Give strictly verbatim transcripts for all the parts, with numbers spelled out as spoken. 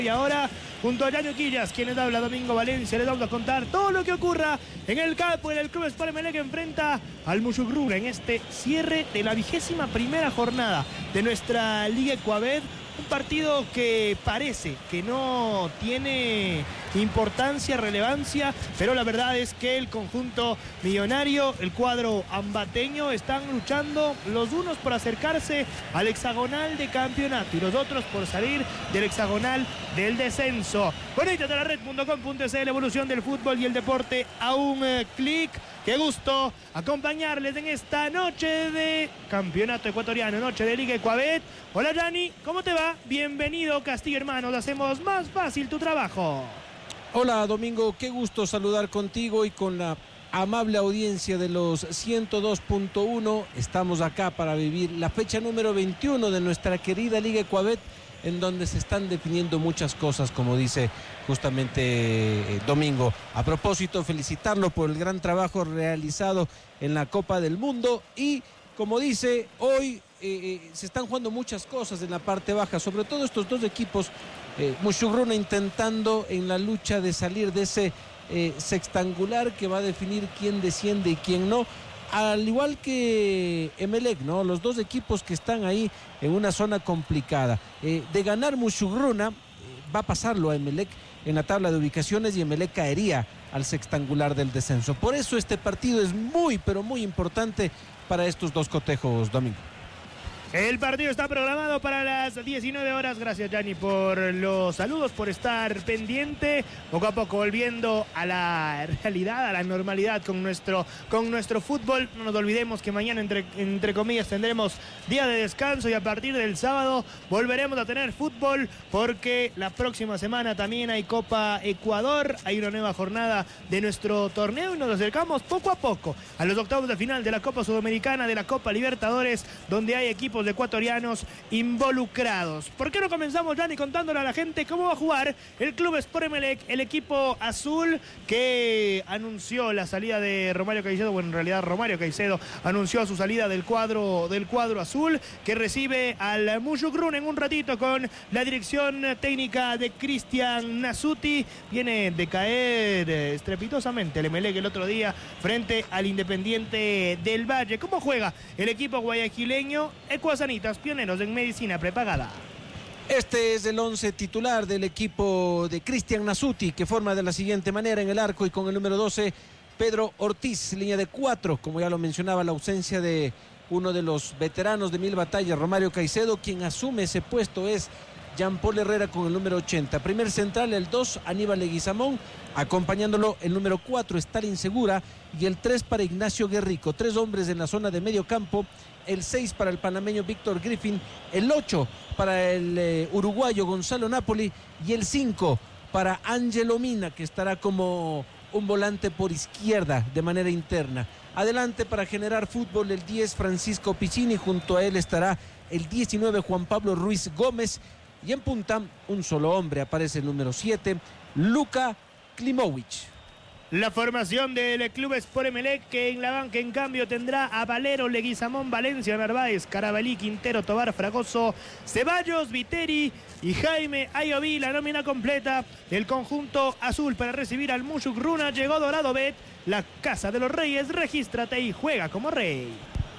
Y ahora, junto a Yaño Quillas, quien les habla, Domingo Valencia, les vamos a contar todo lo que ocurra en el campo, en el Club Sport Emelec, que enfrenta al Musugruna en este cierre de la vigésima primera jornada de nuestra Liga Ecuabet. Un partido que parece que no tiene importancia, relevancia, pero la verdad es que el conjunto millonario, el cuadro ambateño, están luchando los unos por acercarse al hexagonal de campeonato y los otros por salir del hexagonal del descenso. Conéctate a la red punto com punto es, la evolución del fútbol y el deporte a un eh, clic. Qué gusto acompañarles en esta noche de campeonato ecuatoriano, noche de Liga Ecuabet. Hola Yanni, ¿cómo te va? Bienvenido Castillo Hermanos, hacemos más fácil tu trabajo. Hola Domingo, qué gusto saludar contigo y con la amable audiencia de los ciento dos punto uno. Estamos acá para vivir la fecha número veintiuno de nuestra querida Liga Ecuabet, en donde se están definiendo muchas cosas, como dice justamente eh, Domingo. A propósito, felicitarlo por el gran trabajo realizado en la Copa del Mundo y, como dice, hoy eh, eh, se están jugando muchas cosas en la parte baja, sobre todo estos dos equipos, eh, Musugruna intentando en la lucha de salir de ese eh, sextangular que va a definir quién desciende y quién no. Al igual que Emelec, ¿no? Los dos equipos que están ahí en una zona complicada. Eh, de ganar Musugruna, eh, va a pasarlo a Emelec en la tabla de ubicaciones y Emelec caería al sextangular del descenso. Por eso este partido es muy, pero muy importante para estos dos cotejos, Domingo. El partido está programado para las diecinueve horas. Gracias, Yanni, por los saludos, por estar pendiente. Poco a poco volviendo a la realidad, a la normalidad con nuestro, con nuestro fútbol. No nos olvidemos que mañana, entre, entre comillas, tendremos día de descanso y a partir del sábado volveremos a tener fútbol porque la próxima semana también hay Copa Ecuador. Hay una nueva jornada de nuestro torneo y nos acercamos poco a poco a los octavos de final de la Copa Sudamericana, de la Copa Libertadores, donde hay equipos de ecuatorianos involucrados. ¿Por qué no comenzamos, Yanni, contándole a la gente cómo va a jugar el Club Sport Emelec, el equipo azul que anunció la salida de Romario Caicedo? Bueno, en realidad Romario Caicedo anunció su salida del cuadro, del cuadro azul, que recibe al Musugruna en un ratito con la dirección técnica de Cristian Nasuti. Viene de caer estrepitosamente el Emelec el otro día frente al Independiente del Valle. ¿Cómo juega el equipo guayaquileño? Ecuasanitas, pioneros en medicina prepagada. Este es el once titular del equipo de Cristian Nasuti, que forma de la siguiente manera: en el arco y con el número doce, Pedro Ortiz, línea de cuatro, como ya lo mencionaba, la ausencia de uno de los veteranos de mil batallas, Romario Caicedo. Quien asume ese puesto es Jean Paul Herrera con el número ochenta. Primer central, el dos, Aníbal Leguizamón, acompañándolo el número cuatro, Stalin Segura, y el tres para Ignacio Guerrico. Tres hombres en la zona de medio campo, el seis para el panameño Víctor Griffin, el ocho para el eh, uruguayo Gonzalo Napoli y el cinco para Ángelo Mina, que estará como un volante por izquierda de manera interna. Adelante para generar fútbol el diez, Francisco Piccini, junto a él estará el diecinueve, Juan Pablo Ruiz Gómez, y en punta un solo hombre, aparece el número siete, Luka Klimovic. La formación del Club Sport Emelec, que en la banca en cambio tendrá a Valero, Leguizamón, Valencia, Narváez, Carabalí, Quintero, Tobar, Fragoso, Ceballos, Viteri y Jaime Ayoví. La nómina completa del conjunto azul para recibir al Musugruna. Llegó Dorado Bet, la casa de los reyes. Regístrate y juega como rey.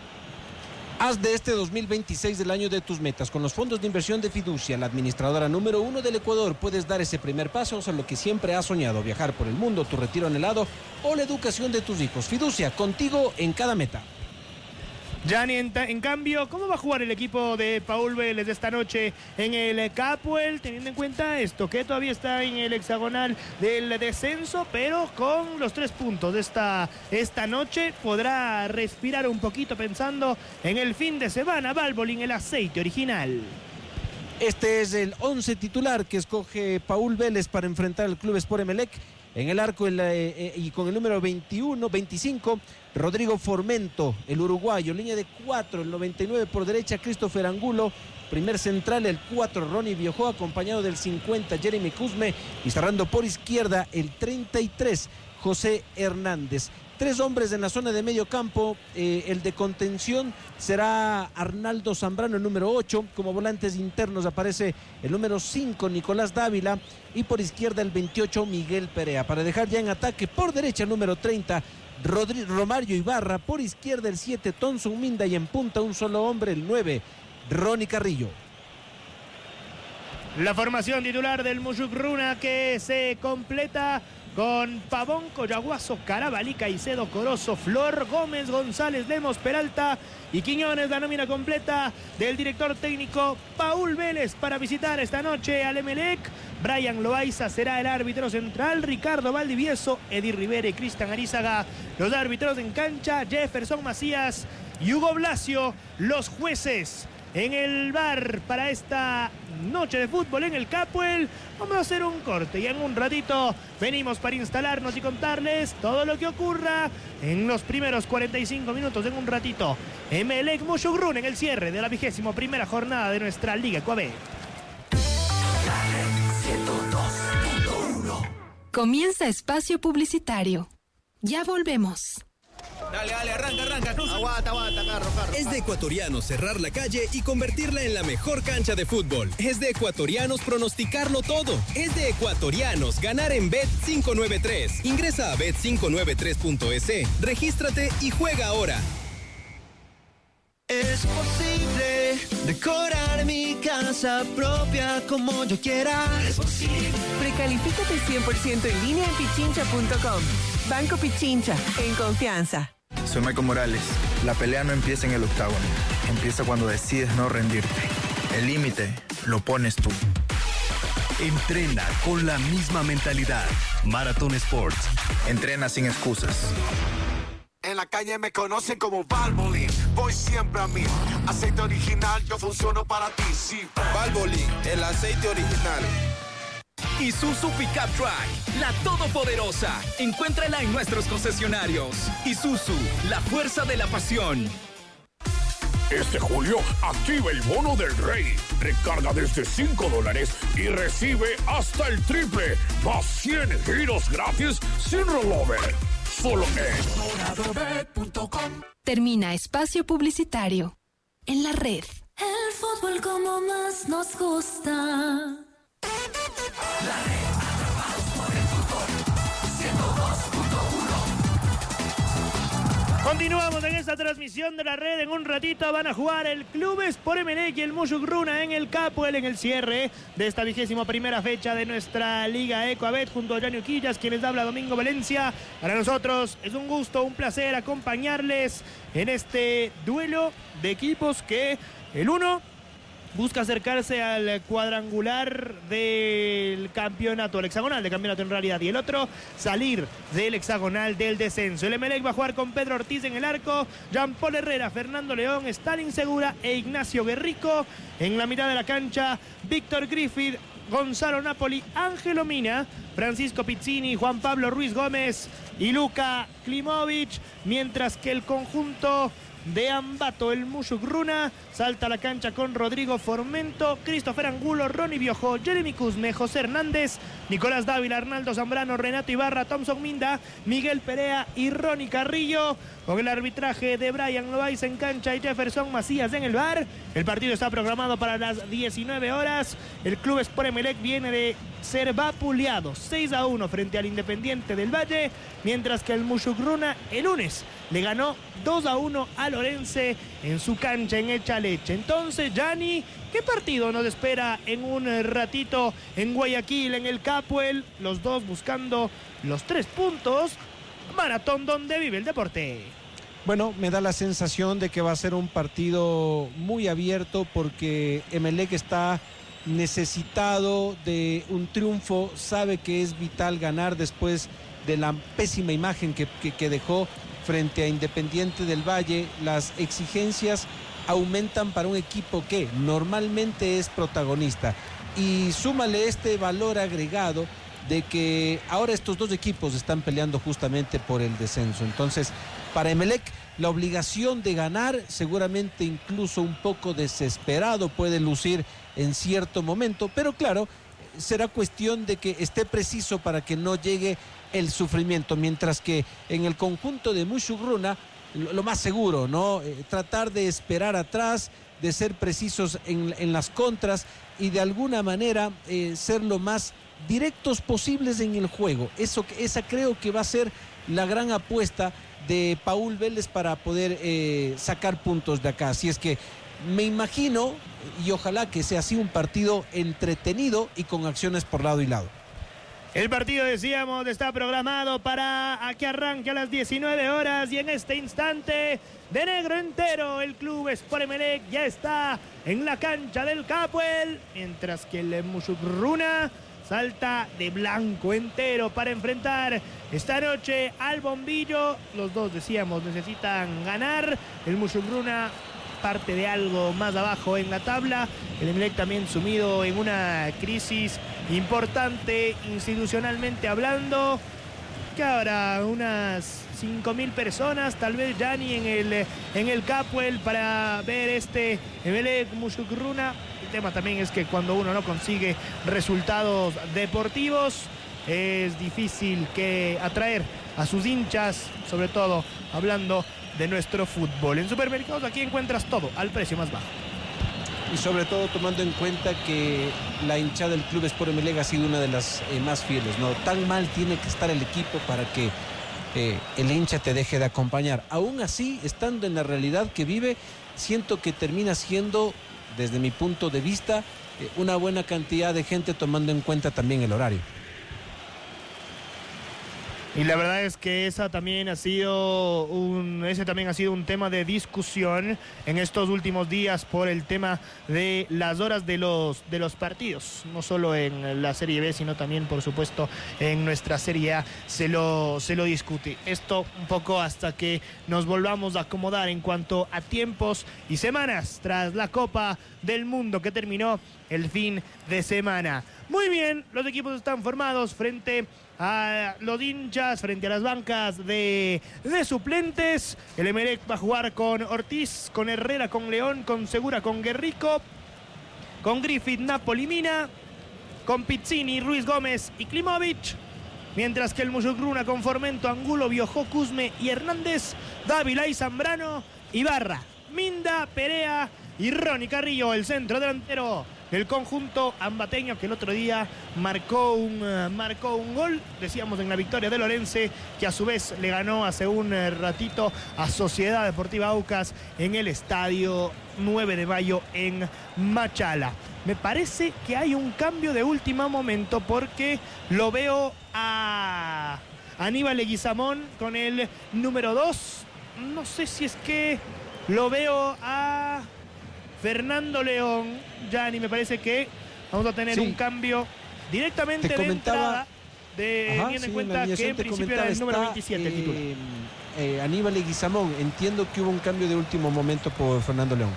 Haz de este dos mil veintiséis el año de tus metas. Con los fondos de inversión de Fiducia, la administradora número uno del Ecuador, puedes dar ese primer paso hacia lo que siempre has soñado: viajar por el mundo, tu retiro anhelado o la educación de tus hijos. Fiducia, contigo en cada meta. Yanni, en, en cambio, ¿cómo va a jugar el equipo de Paul Vélez esta noche en el Capuel? Teniendo en cuenta esto, que todavía está en el hexagonal del descenso, pero con los tres puntos de esta, esta noche podrá respirar un poquito pensando en el fin de semana. Valvoline, el aceite original. Este es el once titular que escoge Paul Vélez para enfrentar al Club Sport Emelec. En el arco el, eh, y con el número veintiuno, veinticinco, Rodrigo Formento, el uruguayo. Línea de cuatro, el noventa y nueve por derecha, Christopher Angulo. Primer central, el cuatro, Ronnie Viejo, acompañado del cincuenta, Jeremy Cusme. Y cerrando por izquierda, el treinta y tres, José Hernández. Tres hombres en la zona de medio campo. Eh, el de contención será Arnaldo Zambrano, el número ocho. Como volantes internos aparece el número cinco, Nicolás Dávila. Y por izquierda el veintiocho, Miguel Perea. Para dejar ya en ataque por derecha el número treinta, Rodri- Romario Ibarra. Por izquierda el siete, Tonson Minda. Y en punta un solo hombre, el nueve, Ronnie Carrillo. La formación titular del Musugruna, que se completa con Pavón, Coyaguazo, Carabalí, Caicedo, Corozo, Flor, Gómez, González, Lemos, Peralta y Quiñones. La nómina completa del director técnico Paul Vélez para visitar esta noche al Emelec. Brian Loaiza será el árbitro central, Ricardo Valdivieso, Eddie Rivera y Cristian Arizaga los árbitros en cancha, Jefferson Macías y Hugo Blasio los jueces. En el bar para esta noche de fútbol en el Capuel, vamos a hacer un corte y en un ratito venimos para instalarnos y contarles todo lo que ocurra en los primeros cuarenta y cinco minutos. En un ratito, Emelec Musugruna en el cierre de la vigésima primera jornada de nuestra Liga Ecuabet. ciento dos punto uno. Comienza espacio publicitario. Ya volvemos. Dale, dale, arranca, arranca, cruza. Aguanta, aguanta, carro, carro. Es de ecuatorianos cerrar la calle y convertirla en la mejor cancha de fútbol. Es de ecuatorianos pronosticarlo todo. Es de ecuatorianos ganar en Bet cinco nueve tres. Ingresa a bet cinco nueve tres punto es, regístrate y juega ahora. Es posible decorar mi casa propia como yo quiera. Es posible. Precalifícate cien por ciento en línea en pichincha punto com. Banco Pichincha, en confianza. Soy Michael Morales. La pelea no empieza en el octágono. Empieza cuando decides no rendirte. El límite lo pones tú. Entrena con la misma mentalidad. Marathon Sports. Entrena sin excusas. En la calle me conocen como Valvoline. Voy siempre a mí. Aceite original, yo funciono para ti, sí. Valvoline, el aceite original. Isuzu Pickup Truck, la todopoderosa. Encuéntrala en nuestros concesionarios. Isuzu, la fuerza de la pasión. Este julio, activa el bono del rey. Recarga desde cinco dólares y recibe hasta el triple. Más cien giros gratis sin rollover. Solo en moradobet punto com. Termina espacio publicitario. En la red. El fútbol como más nos gusta. La red, atrapados por el fútbol. ciento dos punto uno. Continuamos en esta transmisión de la red. En un ratito van a jugar el Clubes por Emelec y el Musugruna en el Capuel en el cierre de esta vigésima primera fecha de nuestra Liga Ecuabet junto a Yanni Uquillas, quienes habla Domingo Valencia. Para nosotros es un gusto, un placer acompañarles en este duelo de equipos que el uno busca acercarse al cuadrangular del campeonato, el hexagonal de campeonato en realidad, y el otro salir del hexagonal del descenso. El Emelec va a jugar con Pedro Ortiz en el arco, Jean-Paul Herrera, Fernando León, Stalin Segura e Ignacio Guerrico. En la mitad de la cancha, Víctor Griffith, Gonzalo Napoli, Ángelo Mina, Francisco Pizzini, Juan Pablo Ruiz Gómez y Luka Klimovic, mientras que el conjunto de Ambato, el Musugruna, salta a la cancha con Rodrigo Formento, Christopher Angulo, Ronnie Biojo, Jeremy Cusme, José Hernández, Nicolás Dávila, Arnaldo Zambrano, Renato Ibarra, Thompson Minda, Miguel Perea y Ronnie Carrillo, con el arbitraje de Brian Loaiza en cancha y Jefferson Macías en el bar. El partido está programado para las diecinueve horas. El Club Sport Emelec viene de ser vapuleado seis a uno frente al Independiente del Valle, mientras que el Musugruna el lunes le ganó dos a uno a Lorense en su cancha en Echaleche. Entonces, Yanni, ¿qué partido nos espera en un ratito en Guayaquil, en el Capuel? Los dos buscando los tres puntos. Maratón donde vive el deporte. Bueno, me da la sensación de que va a ser un partido muy abierto porque Emelec está necesitado de un triunfo, sabe que es vital ganar después de la pésima imagen que, que, que dejó frente a Independiente del Valle. Las exigencias aumentan para un equipo que normalmente es protagonista, y súmale este valor agregado de que ahora estos dos equipos están peleando justamente por el descenso. Entonces, para Emelec, la obligación de ganar, seguramente incluso un poco desesperado puede lucir en cierto momento, pero claro, será cuestión de que esté preciso para que no llegue el sufrimiento, mientras que en el conjunto de Musugruna, lo, lo más seguro, ¿no? Eh, tratar de esperar atrás, de ser precisos en, en las contras y de alguna manera eh, ser lo más directos posibles en el juego. Eso, esa creo que va a ser la gran apuesta de Paul Vélez para poder eh, sacar puntos de acá. Así es que me imagino, y ojalá que sea así, un partido entretenido y con acciones por lado y lado. El partido, decíamos, está programado para que arranque a las diecinueve horas y en este instante de negro entero el club Sport Emelec ya está en la cancha del Capuel, mientras que el Musugruna salta de blanco entero para enfrentar esta noche al Bombillo. Los dos, decíamos, necesitan ganar. El Musugruna parte de algo más abajo en la tabla. El Emelec también sumido en una crisis importante institucionalmente hablando. Que ahora unas cinco mil personas, tal vez Gianni, en el, en el Capuel para ver este Emelec Musugruna. El tema también es que cuando uno no consigue resultados deportivos es difícil que atraer a sus hinchas, sobre todo hablando de nuestro fútbol. En Supermercados aquí encuentras todo al precio más bajo. Y sobre todo tomando en cuenta que la hinchada del Club Sport Emelec ha sido una de las eh, más fieles, ¿no? Tan mal tiene que estar el equipo para que eh, el hincha te deje de acompañar. Aún así, estando en la realidad que vive, siento que termina siendo, desde mi punto de vista, eh, una buena cantidad de gente, tomando en cuenta también el horario. Y la verdad es que esa también ha sido un, ese también ha sido un tema de discusión en estos últimos días por el tema de las horas de los, de los partidos. No solo en la Serie B, sino también, por supuesto, en nuestra Serie A se lo, se lo discute. Esto un poco hasta que nos volvamos a acomodar en cuanto a tiempos y semanas tras la Copa del Mundo que terminó el fin de semana. Muy bien, los equipos están formados frente a los hinchas, frente a las bancas de, de suplentes. El Emelec va a jugar con Ortiz, con Herrera, con León, con Segura, con Guerrico, con Griffith, Napoli, Mina, con Pizzini, Ruiz Gómez y Klimovic. Mientras que el Musugruna con Formento, Angulo, Biojó, Cusme y Hernández, Dávila y Zambrano, Ibarra, Minda, Perea y Ronnie Carrillo, el centro delantero del conjunto ambateño, que el otro día marcó un, uh, marcó un gol, decíamos, en la victoria de Lorense, que a su vez le ganó hace un uh, ratito a Sociedad Deportiva Aucas en el estadio nueve de mayo en Machala. Me parece que hay un cambio de último momento porque lo veo a Aníbal Leguizamón con el número dos. No sé si es que lo veo a Fernando León. Gianni, me parece que vamos a tener sí. un cambio directamente de entrada, de, Ajá, teniendo sí, en cuenta en que en principio era el número veintisiete, eh, el titular. Eh, Aníbal Leguizamón, entiendo que hubo un cambio de último momento por Fernando León.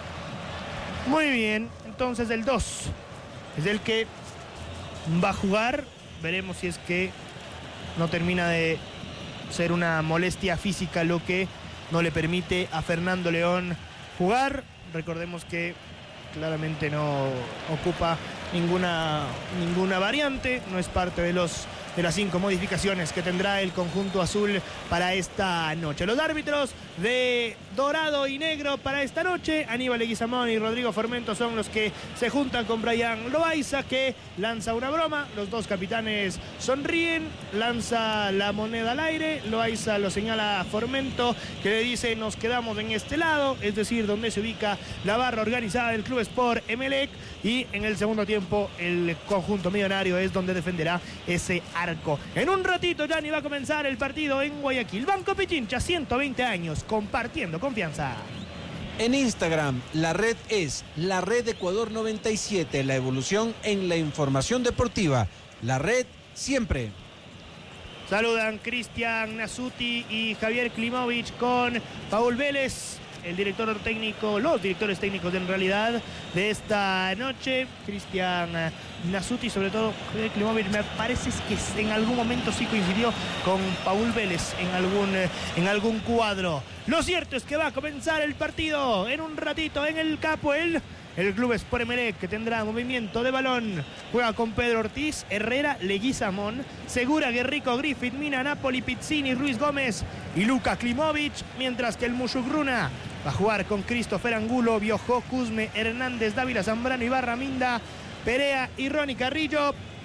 Muy bien, entonces el dos es el que va a jugar. Veremos si es que no termina de ser una molestia física lo que no le permite a Fernando León jugar. Recordemos que claramente no ocupa ninguna, ninguna variante, no es parte de los de las cinco modificaciones que tendrá el conjunto azul para esta noche. Los árbitros de dorado y negro para esta noche, Aníbal Leguizamón y Rodrigo Formento, son los que se juntan con Brian Loaiza, que lanza una broma. Los dos capitanes sonríen, lanza la moneda al aire. Loaiza lo señala a Formento, que le dice: nos quedamos en este lado, es decir, donde se ubica la barra organizada del Club Sport Emelec, y en el segundo tiempo el conjunto millonario es donde defenderá ese arco. En un ratito, Gianni, va a comenzar el partido en Guayaquil. Banco Pichincha, ciento veinte años, compartiendo confianza. En Instagram, la red es la red Ecuador noventa y siete, la evolución en la información deportiva. La red siempre. Saludan Cristian Nasuti y Javier Klimovic con Paul Vélez, el director técnico, los directores técnicos en realidad de esta noche. Cristian Nasuti, sobre todo Javier Klimovic, me parece que en algún momento sí coincidió con Paul Vélez en algún, en algún cuadro. Lo cierto es que va a comenzar el partido en un ratito en el Capuel. el club Sport Emelec, que tendrá movimiento de balón. Juega con Pedro Ortiz, Herrera, Leguizamón, Segura, Guerrico, Griffith, Mina, Napoli, Pizzini, Ruiz Gómez y Luka Klimovic, mientras que el Mushugruna va a jugar con Christopher Angulo, Biojó, Cusme, Hernández, Dávila, Zambrano, Ibarra, Minda, Perea y Ronnie Carrillo.